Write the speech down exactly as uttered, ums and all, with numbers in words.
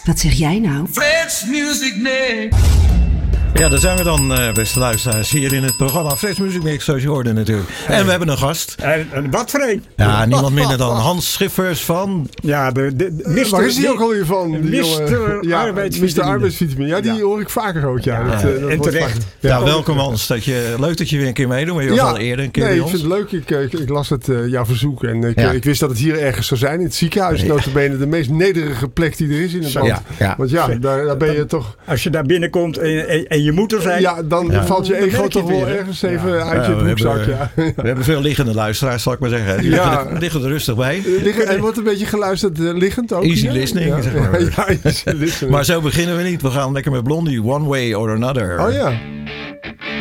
Wat zeg jij nou? Fred's Music Mix. Ja, daar zijn we dan, uh, beste luisteraars, hier in het programma Fred's Music Mix, zoals je hoorde natuurlijk. En we hebben een gast. En, en wat voor een? Ja, niemand minder dan Hans Schiffers van... Ja, de, de, de mister Waar is die ook alweer van? mister Ja, Arbeidsvitamine. mister Arbeidsvitamine. Ja, die Ja. hoor ik vaker ook. Ja, Ja, dat, uh, dat en wordt terecht. vaker. Ja, Ja, welkom Hans. Dat je, leuk dat je weer een keer meedoet, maar je was al eerder een keer nee, bij ik ons. vind het leuk. Ik, ik, ik las het uh, jouw verzoek en ik, Ja. ik wist dat het hier ergens zou zijn. In het ziekenhuis, Ja. notabene de meest nederige plek die er is in het land. Ja, ja. Want ja, daar, daar ben je toch... Als je daar binnenkomt en, en, en je moet er zijn. Ja, dan Ja. valt je Dan ego merk je toch het wel weer, hè? ergens even Ja. uit Ja, je we broekzak. hebben, Ja. We hebben veel liggende luisteraars, zal ik maar zeggen. Die Ja. liggen, liggen er rustig bij. Liggen, en wordt een beetje geluisterd uh, liggend ook. Easy hier? listening, Ja, zeg maar. ja, easy listening. Maar zo beginnen we niet. We gaan lekker met Blondie, One Way or Another. Oh ja.